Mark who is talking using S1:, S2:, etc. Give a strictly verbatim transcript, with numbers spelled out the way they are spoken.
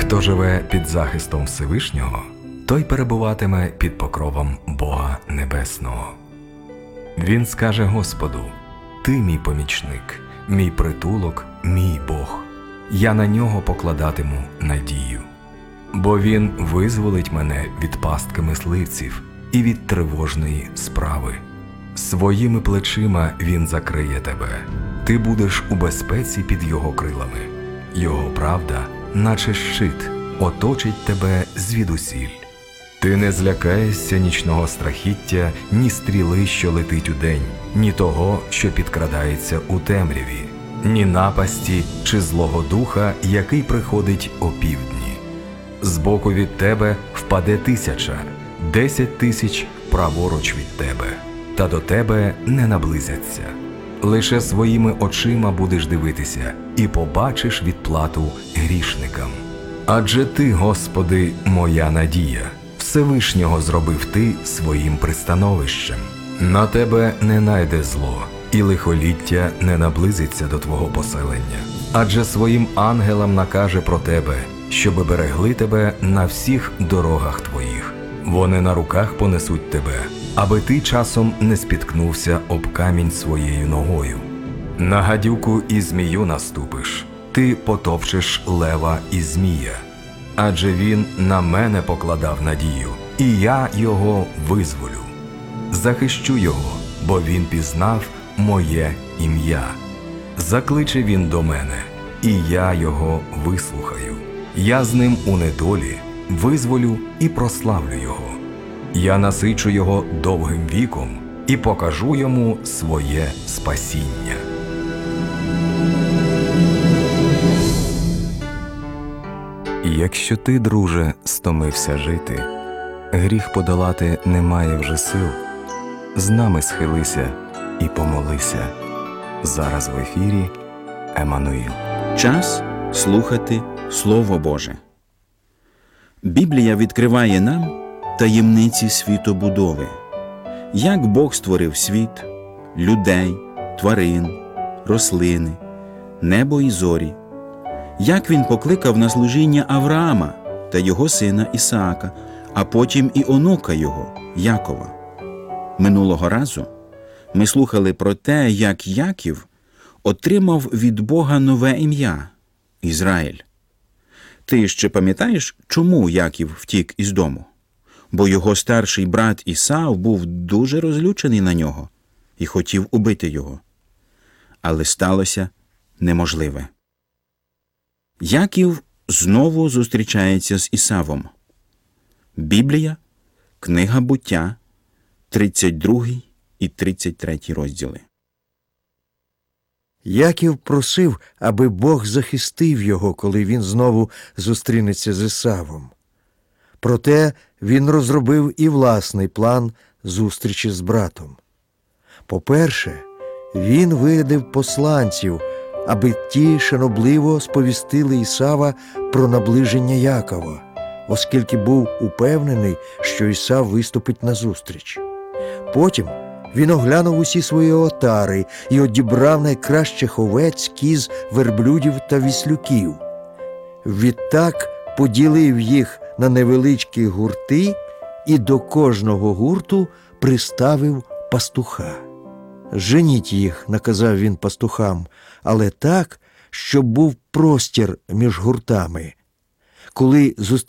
S1: Хто живе під захистом Всевишнього, той перебуватиме під покровом Бога Небесного. Він скаже Господу: «Ти мій помічник, мій притулок, мій Бог. Я на нього покладатиму надію. Бо він визволить мене від пастки мисливців і від тривожної справи. Своїми плечима він закриє тебе. Ти будеш у безпеці під його крилами. Його правда, наче щит, оточить тебе звідусіль. Ти не злякаєшся нічного страхіття, ні стріли, що летить удень, ні того, що підкрадається у темряві, ні напасті чи злого духа, який приходить опівдні. Збоку від тебе впаде тисяча, десять тисяч праворуч від тебе, та до тебе не наблизяться. Лише своїми очима будеш дивитися і побачиш відплату грішникам. Адже ти, Господи, моя надія, Всевишнього зробив ти своїм пристановищем. На тебе не найде зло, і лихоліття не наблизиться до твого поселення. Адже своїм ангелам накаже про тебе, щоби берегли тебе на всіх дорогах твоїх. Вони на руках понесуть тебе, аби ти часом не спіткнувся об камінь своєю ногою. На гадюку і змію наступиш, ти потопчеш лева і змія. Адже він на мене покладав надію, і я його визволю. Захищу його, бо він пізнав моє ім'я. Закличе він до мене, і я його вислухаю. Я з ним у недолі визволю і прославлю його. Я насичу його довгим віком і покажу йому своє спасіння.
S2: Якщо ти, друже, стомився жити, гріх подолати немає вже сил, з нами схилися і помолися. Зараз в ефірі Еммануїл.
S3: Час слухати Слово Боже. Біблія відкриває нам таємниці світобудови. Як Бог створив світ, людей, тварин, рослини, небо і зорі. Як він покликав на служіння Авраама та його сина Ісаака, а потім і онука його, Якова. Минулого разу ми слухали про те, як Яків отримав від Бога нове ім'я – Ізраїль. Ти ще пам'ятаєш, чому Яків втік із дому? Бо його старший брат Ісав був дуже розлючений на нього і хотів убити його. Але сталося неможливе. Яків знову зустрічається з Ісавом. Біблія, книга Буття, тридцять другий і тридцять третій розділи.
S4: Яків просив, аби Бог захистив його, коли він знову зустрінеться з Ісавом. Проте він розробив і власний план зустрічі з братом. По-перше, він вирядив посланців, аби ті шанобливо сповістили Ісава про наближення Якова, оскільки був упевнений, що Ісав виступить назустріч. Потім він оглянув усі свої отари і одібрав найкращих овець, кіз, верблюдів та віслюків. Відтак поділив їх на невеличкі гурти і до кожного гурту приставив пастуха. «Женіть їх», – наказав він пастухам, але так, щоб був простір між гуртами. Коли зустрічався